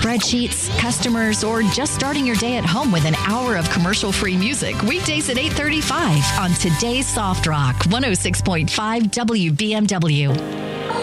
spreadsheets, customers, or just starting your day at home with an hour of commercial-free music. Weekdays at 8:35 on Today's Soft Rock 106.5 WBMW.